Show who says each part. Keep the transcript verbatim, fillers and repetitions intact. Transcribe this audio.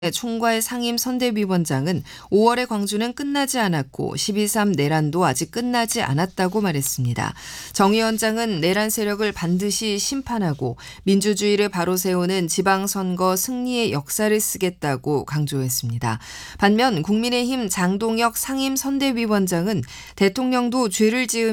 Speaker 1: 총괄 상임 선대위원장은 오월의 광주는 끝나지 않았고 십이 삼 내란도 아직 끝나지 않았다고 말했습니다. 정 위원장은 내란 세력을 반드시 심판하고 민주주의를 바로 세우는 지방선거 승리의 역사를 쓰겠다고 강조했습니다. 반면 국민의힘 장동혁 상임 선대위원장은 대통령도 죄를 지으면